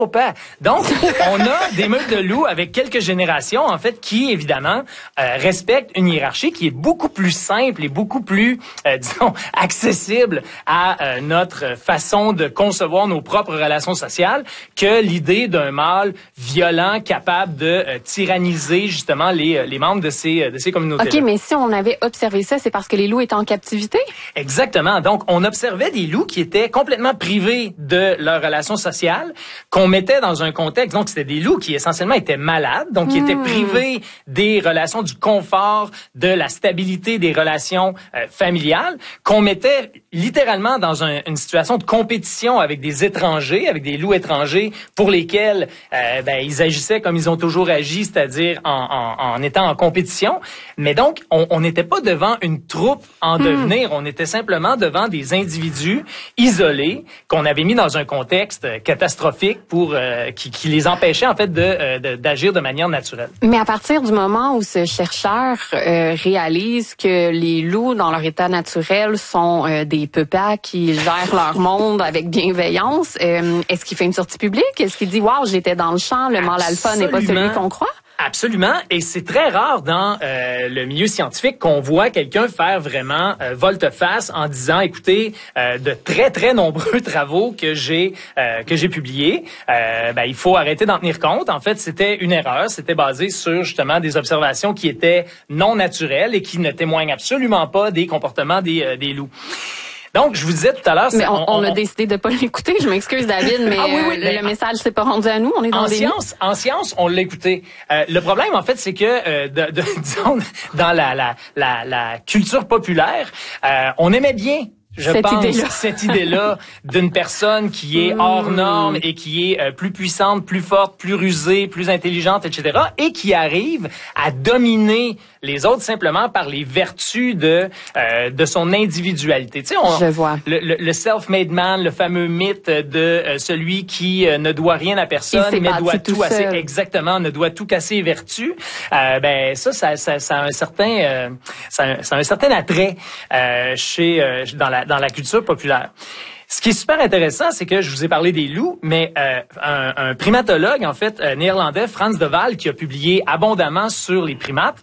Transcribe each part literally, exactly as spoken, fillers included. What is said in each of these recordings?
Père. Donc, on a des meutes de loups avec quelques générations, en fait, qui, évidemment, euh, respectent une hiérarchie qui est beaucoup plus simple et beaucoup plus, euh, disons, accessible à euh, notre façon de concevoir nos propres relations sociales que l'idée d'un mâle violent capable de euh, tyranniser, justement, les, les membres de ces, de ces communautés-là. OK, mais si on avait observé ça, c'est parce que les loups étaient en captivité? Exactement. Donc, on observait des loups qui étaient complètement privés de leurs relations sociales, qu'on mettait dans un contexte, donc c'était des loups qui essentiellement étaient malades, donc qui mmh. étaient privés des relations, du confort, de la stabilité des relations euh, familiales, qu'on mettait littéralement dans un, une situation de compétition avec des étrangers, avec des loups étrangers pour lesquels euh, ben, ils agissaient comme ils ont toujours agi, c'est-à-dire en, en, en étant en compétition. Mais donc, on n'était pas devant une troupe en mmh. devenir, on était simplement devant des individus isolés qu'on avait mis dans un contexte catastrophique pour euh, Qui, qui les empêchait en fait de, euh, de d'agir de manière naturelle. Mais à partir du moment où ce chercheur euh, réalise que les loups dans leur état naturel sont euh, des peuples qui gèrent leur monde avec bienveillance, euh, est-ce qu'il fait une sortie publique? Est-ce qu'il dit waouh, j'étais dans le champ, le mâle alpha n'est pas celui qu'on croit? Absolument, et c'est très rare dans euh, le milieu scientifique qu'on voit quelqu'un faire vraiment euh, volte-face en disant, écoutez, euh, de très très nombreux travaux que j'ai euh, que j'ai publiés, euh, ben il faut arrêter d'en tenir compte. En fait, c'était une erreur, c'était basé sur justement des observations qui étaient non naturelles et qui ne témoignent absolument pas des comportements des euh, des loups. Donc, je vous disais tout à l'heure... Mais on, on, on a décidé de pas l'écouter. Je m'excuse, David, mais, ah, oui, oui, mais le message s'est pas rendu à nous. On est dans en des science, En science, on l'a écouté. Euh, le problème, en fait, c'est que, euh, de, de, disons, dans la, la, la, la culture populaire, euh, on aimait bien Je cette pense idée-là. cette idée-là d'une personne qui est hors norme et qui est euh, plus puissante, plus forte, plus rusée, plus intelligente, et cetera, et qui arrive à dominer les autres simplement par les vertus de euh, de son individualité. Tu sais, on, Je vois. Le, le, le self-made man, le fameux mythe de euh, celui qui euh, ne doit rien à personne, mais doit tout, tout assez exactement, ne doit tout casser les vertus. Euh, ben ça, ça, ça, ça a un certain, euh, ça, a, ça a un certain attrait euh, chez euh, dans la dans la culture populaire. Ce qui est super intéressant, c'est que je vous ai parlé des loups, mais euh, un, un primatologue, en fait, euh, néerlandais, Frans de Waal, qui a publié abondamment sur les primates,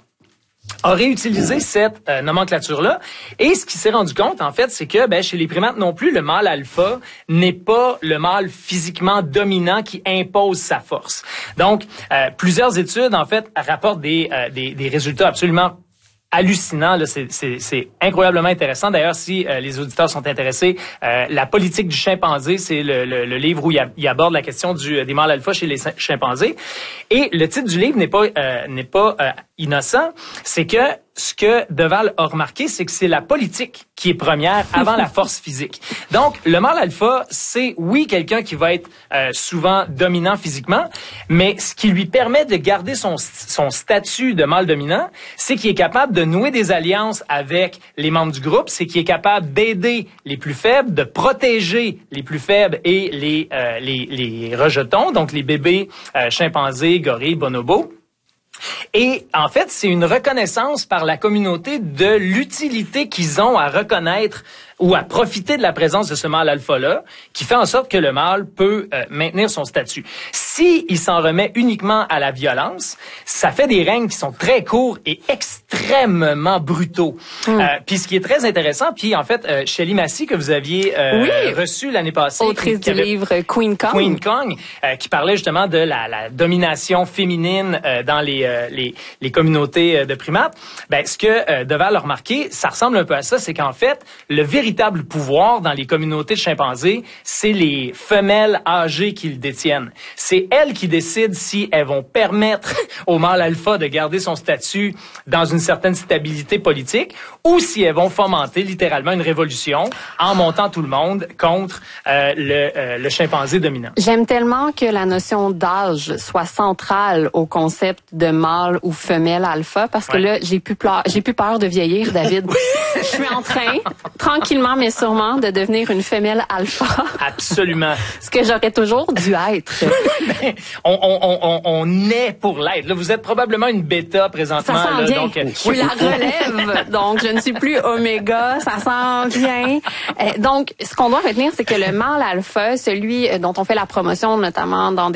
a réutilisé cette euh, nomenclature-là. Et ce qu'il s'est rendu compte, en fait, c'est que ben, chez les primates non plus, le mâle alpha n'est pas le mâle physiquement dominant qui impose sa force. Donc, euh, plusieurs études, en fait, rapportent des, euh, des, des résultats absolument hallucinant, là, c'est, c'est, c'est incroyablement intéressant. D'ailleurs, si euh, les auditeurs sont intéressés, euh, La politique du chimpanzé, c'est le, le, le livre où il, a, il aborde la question du, des mâles alpha chez les chimpanzés. Et le titre du livre n'est pas euh, n'est pas euh, innocent. C'est que ce que De Waal a remarqué, c'est que c'est la politique qui est première avant la force physique. Donc, le mâle alpha, c'est, oui, quelqu'un qui va être euh, souvent dominant physiquement, mais ce qui lui permet de garder son, son statut de mâle dominant, c'est qu'il est capable de nouer des alliances avec les membres du groupe, c'est qu'il est capable d'aider les plus faibles, de protéger les plus faibles et les, euh, les, les rejetons, donc les bébés euh, chimpanzés, gorilles, bonobos. Et en fait, c'est une reconnaissance par la communauté de l'utilité qu'ils ont à reconnaître ou à profiter de la présence de ce mâle alpha-là, qui fait en sorte que le mâle peut euh, maintenir son statut. Si il s'en remet uniquement à la violence, ça fait des règnes qui sont très courts et extrêmement brutaux. Mm. Euh, puis ce qui est très intéressant, puis en fait, euh, Shelley Massey, que vous aviez euh, oui. reçu l'année passée, autrice du livre Queen Kong, Queen Kong, euh, qui parlait justement de la, la domination féminine euh, dans les, euh, les les communautés de primates. Ben ce que euh, De Waal a remarqué, ça ressemble un peu à ça, c'est qu'en fait, le véritable véritable pouvoir dans les communautés de chimpanzés, c'est les femelles âgées qui le détiennent. C'est elles qui décident si elles vont permettre au mâle alpha de garder son statut dans une certaine stabilité politique ou si elles vont fomenter littéralement une révolution en montant tout le monde contre euh, le, euh, le chimpanzé dominant. J'aime tellement que la notion d'âge soit centrale au concept de mâle ou femelle alpha parce que ouais. là, j'ai plus, peur, j'ai plus peur de vieillir, David. Je suis en train, tranquillement mais sûrement, de devenir une femelle alpha. Absolument. Ce que j'aurais toujours dû être. Ben, on, on, on, on est pour l'être. Là, vous êtes probablement une bêta présentement. Ça sent là, bien. Donc, je suis la relève, donc je ne suis plus oméga. Ça sent bien. Donc, ce qu'on doit retenir, c'est que le mâle alpha, celui dont on fait la promotion, notamment dans des